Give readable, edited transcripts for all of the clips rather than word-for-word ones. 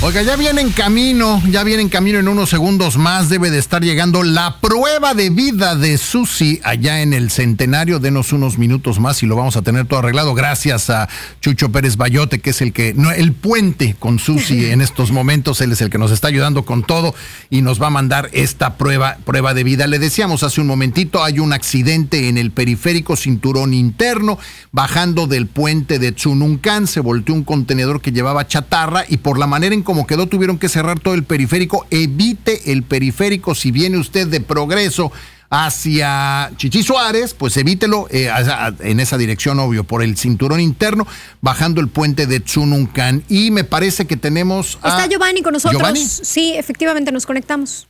Oiga, ya viene en camino en unos segundos más, debe de estar llegando la prueba de vida de Susi allá en el Centenario. Denos unos minutos más y lo vamos a tener todo arreglado. Gracias a Chucho Pérez Bayote, que es el puente con Susi en estos momentos. Él es el que nos está ayudando con todo y nos va a mandar esta prueba de vida. Le decíamos hace un momentito, hay un accidente en el periférico Cinturón Interno, bajando del puente de Tzununcán, se volteó un contenedor que llevaba chatarra y por la manera en como quedó tuvieron que cerrar todo el periférico. Evite el periférico si viene usted de Progreso hacia Chichi Suárez, pues evítelo en esa dirección, obvio, por el Cinturón Interno, bajando el puente de Tzununcán. Y me parece que tenemos Está Giovanni con nosotros. ¿Giovanni? Sí, efectivamente, nos conectamos.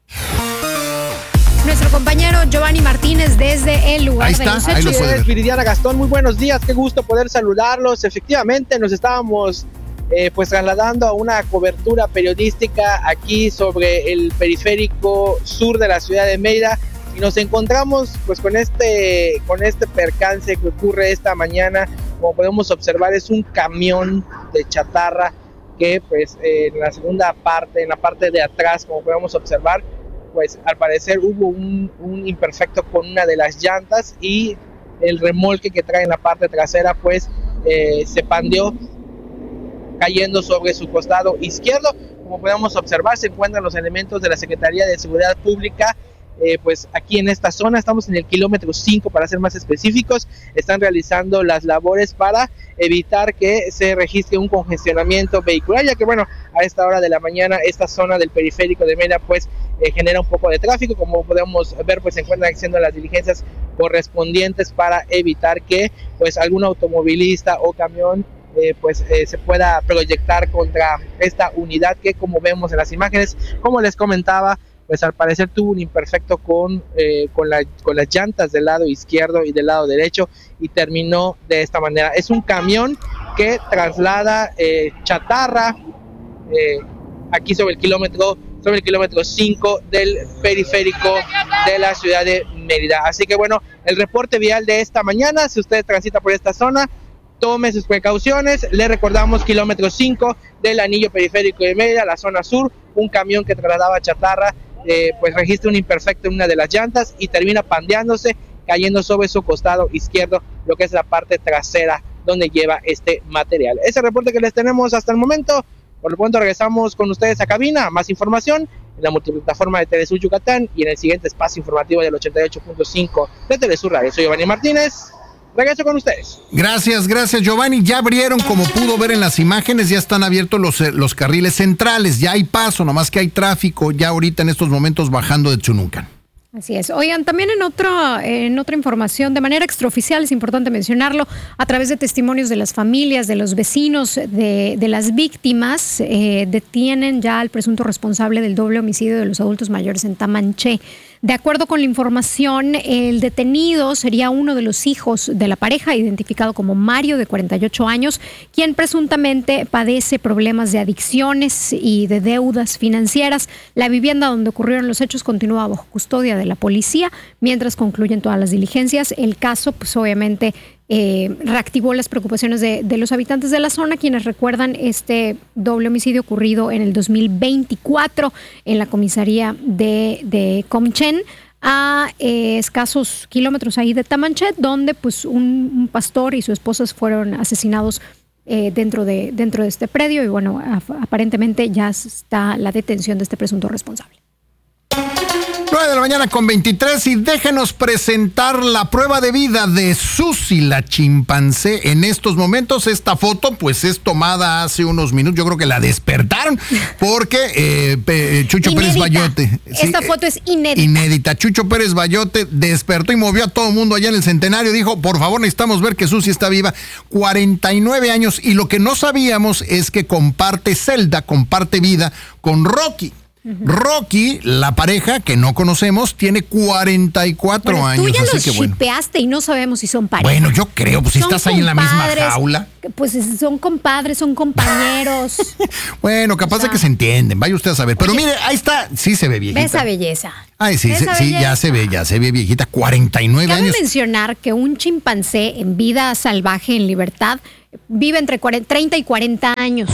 Nuestro compañero Giovanni Martínez desde el lugar de los hechos. Viridiana Gastón, muy buenos días, qué gusto poder saludarlos. Efectivamente, nos estábamos pues trasladando a una cobertura periodística aquí sobre el periférico sur de la ciudad de Mérida y nos encontramos pues con este percance que ocurre esta mañana. Como podemos observar, es un camión de chatarra que pues en la segunda parte, en la parte de atrás, como podemos observar, pues al parecer hubo un imperfecto con una de las llantas y el remolque que trae en la parte trasera pues se pandeó, cayendo sobre su costado izquierdo. Como podemos observar, se encuentran los elementos de la Secretaría de Seguridad Pública pues aquí en esta zona. Estamos en el kilómetro 5 para ser más específicos. Están realizando las labores para evitar que se registre un congestionamiento vehicular, ya que bueno, a esta hora de la mañana esta zona del periférico de Mérida pues genera un poco de tráfico. Como podemos ver, pues se encuentran haciendo las diligencias correspondientes para evitar que pues algún automovilista o camión se pueda proyectar contra esta unidad que, como vemos en las imágenes, como les comentaba, pues al parecer tuvo un imperfecto con las llantas del lado izquierdo y del lado derecho y terminó de esta manera. Es un camión que traslada chatarra aquí sobre el kilómetro 5 del periférico de la ciudad de Mérida. Así que bueno, el reporte vial de esta mañana, si usted transita por esta zona, tome sus precauciones. Le recordamos, kilómetro 5 del anillo periférico de Mérida, la zona sur, un camión que trasladaba chatarra pues registra un imperfecto en una de las llantas y termina pandeándose, cayendo sobre su costado izquierdo, lo que es la parte trasera donde lleva este material. Ese reporte que les tenemos hasta el momento. Por lo pronto regresamos con ustedes a cabina. Más información en la multiplataforma de Telesur Yucatán y en el siguiente espacio informativo del 88.5 de Telesur Radio. Soy Giovanni Martínez. Regreso con ustedes. Gracias Giovanni. Ya abrieron, como pudo ver en las imágenes, ya están abiertos los carriles centrales, ya hay paso, nomás que hay tráfico ya ahorita en estos momentos bajando de Tzununcán. Así es. Oigan, también en otra información, de manera extraoficial, es importante mencionarlo, a través de testimonios de las familias, de los vecinos de las víctimas, detienen ya al presunto responsable del doble homicidio de los adultos mayores en Tamanché. De acuerdo con la información, el detenido sería uno de los hijos de la pareja, identificado como Mario, de 48 años, quien presuntamente padece problemas de adicciones y de deudas financieras. La vivienda donde ocurrieron los hechos continúa bajo custodia de la policía, mientras concluyen todas las diligencias. El caso, pues obviamente, reactivó las preocupaciones de los habitantes de la zona, quienes recuerdan este doble homicidio ocurrido en el 2024 en la comisaría de Comchen, a escasos kilómetros ahí de Tamanché, donde pues un pastor y su esposa fueron asesinados dentro de este predio y bueno, aparentemente ya está la detención de este presunto responsable. 9:23 y déjenos presentar la prueba de vida de Susi, la chimpancé. En estos momentos, esta foto pues es tomada hace unos minutos. Yo creo que la despertaron porque Chucho inédita. Pérez Bayote. Esta foto es inédita. Inédita. Chucho Pérez Bayote despertó y movió a todo el mundo allá en el Centenario. Dijo, por favor, necesitamos ver que Susi está viva. 49 años. Y lo que no sabíamos es que comparte celda, comparte vida con Rocky. Rocky, la pareja que no conocemos, tiene 44 años. Tú ya así los que bueno. shipeaste y no sabemos si son pareja. Bueno, yo creo, pues si estás ahí en la misma jaula. Pues son compadres, son compañeros. Bueno, capaz de que se entienden, vaya usted a saber. Pero mire, ahí está, sí se ve viejita. Ve esa belleza. Ay, sí, ya se ve viejita, 49 Cabe años. mencionar que un chimpancé en vida salvaje, en libertad, vive entre 30 y 40 años.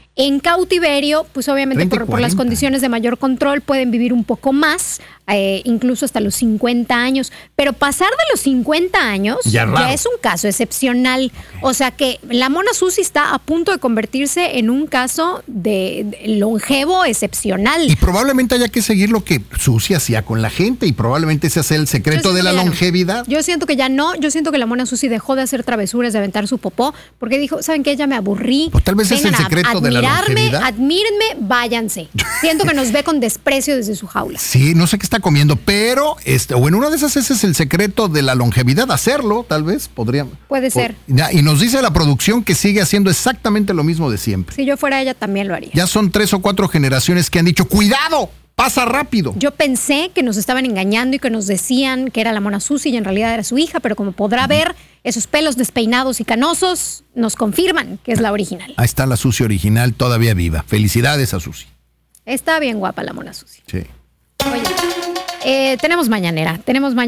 En cautiverio, pues obviamente por las condiciones de mayor control pueden vivir un poco más, incluso hasta los 50 años. Pero pasar de los 50 años ya es un caso excepcional. Okay. O sea que la Mona Susi está a punto de convertirse en un caso de longevo excepcional. Y probablemente haya que seguir lo que Susi hacía con la gente y probablemente ese sea el secreto de la longevidad. Yo siento que ya no. Yo siento que la Mona Susi dejó de hacer travesuras, de aventar su popó, porque dijo, ¿saben qué? Ya me aburrí. Pues tal vez es el secreto de la longevidad. Admírenme, váyanse. Siento que nos ve con desprecio desde su jaula. Sí, no sé qué está comiendo, pero o en una de esas ese es el secreto de la longevidad, hacerlo, tal vez, Puede ser. Y nos dice la producción que sigue haciendo exactamente lo mismo de siempre. Si yo fuera ella, también lo haría. Ya son 3 o 4 generaciones que han dicho, ¡cuidado! Pasa rápido. Yo pensé que nos estaban engañando y que nos decían que era la Mona Susi y en realidad era su hija, pero como podrá ver, esos pelos despeinados y canosos nos confirman que es la original. Ahí está la Susi original, todavía viva. Felicidades a Susi. Está bien guapa la Mona Susi. Sí. Oye, tenemos mañanera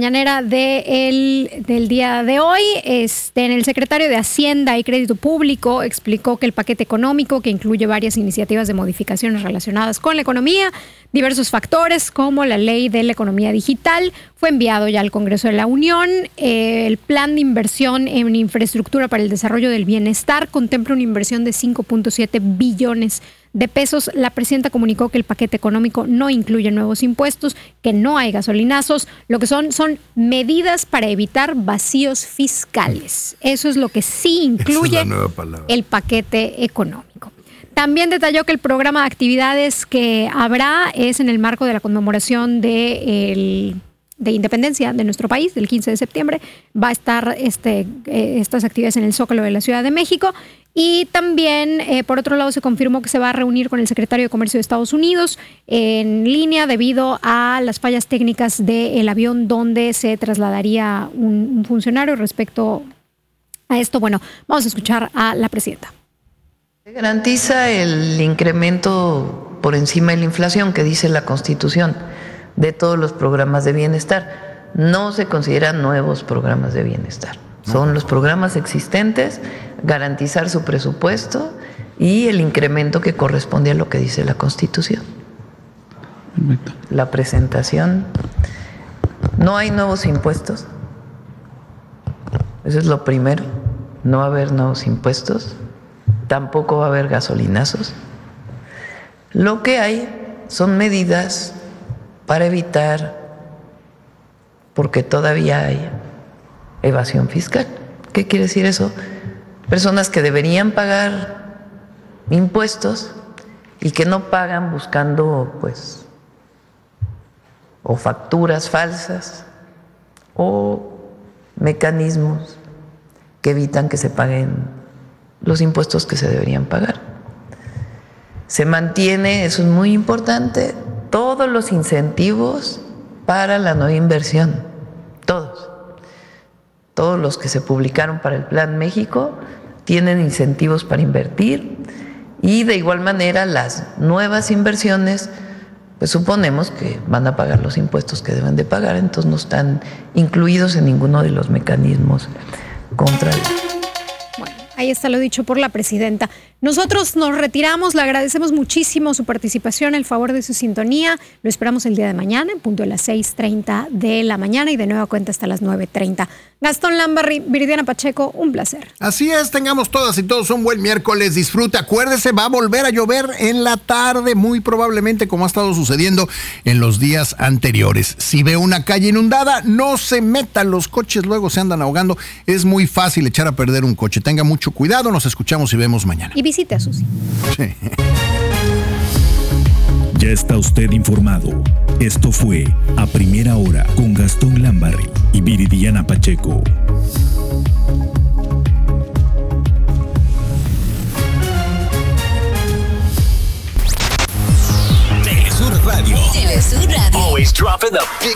del día de hoy. El secretario de Hacienda y Crédito Público explicó que el paquete económico, que incluye varias iniciativas de modificaciones relacionadas con la economía, diversos factores como la ley de la economía digital, fue enviado ya al Congreso de la Unión. El plan de inversión en infraestructura para el desarrollo del bienestar contempla una inversión de 5.7 billones de pesos. La presidenta comunicó que el paquete económico no incluye nuevos impuestos, que no hay gasolinazos, lo que son medidas para evitar vacíos fiscales. Eso es lo que sí incluye el paquete económico. También detalló que el programa de actividades que habrá es en el marco de la conmemoración de independencia de nuestro país, del 15 de septiembre. Va a estar estas actividades en el Zócalo de la Ciudad de México. Y también, por otro lado, se confirmó que se va a reunir con el secretario de Comercio de Estados Unidos en línea debido a las fallas técnicas del avión donde se trasladaría un funcionario. Respecto a esto, bueno, vamos a escuchar a la presidenta. Se garantiza el incremento por encima de la inflación que dice la Constitución de todos los programas de bienestar. No se consideran nuevos programas de bienestar. Son los programas existentes, garantizar su presupuesto y el incremento que corresponde a lo que dice la Constitución. La presentación. No hay nuevos impuestos. Eso es lo primero. No va a haber nuevos impuestos. Tampoco va a haber gasolinazos. Lo que hay son medidas para evitar, porque todavía hay evasión fiscal. ¿Qué quiere decir eso? Personas que deberían pagar impuestos y que no pagan buscando, pues, o facturas falsas o mecanismos que evitan que se paguen los impuestos que se deberían pagar. Se mantiene, eso es muy importante, todos los incentivos para la nueva inversión, todos los que se publicaron para el Plan México tienen incentivos para invertir y de igual manera las nuevas inversiones, pues suponemos que van a pagar los impuestos que deben de pagar, entonces no están incluidos en ninguno de los mecanismos contra el... Ahí está lo dicho por la presidenta. Nosotros nos retiramos, le agradecemos muchísimo su participación, el favor de su sintonía. Lo esperamos el día de mañana, en punto de las 6:30 de la mañana y de nueva cuenta hasta las 9:30. Gastón Lambarri, Viridiana Pacheco, un placer. Así es, tengamos todas y todos un buen miércoles. Disfrute, acuérdese, va a volver a llover en la tarde, muy probablemente como ha estado sucediendo en los días anteriores. Si ve una calle inundada, no se meta, los coches luego se andan ahogando. Es muy fácil echar a perder un coche. Tenga mucho cuidado, nos escuchamos y vemos mañana. Y visite a Susi. Sí. Ya está usted informado. Esto fue A Primera Hora con Gastón Lambarri y Viridiana Pacheco. Telesur Radio. Telesur Radio. Always dropping the big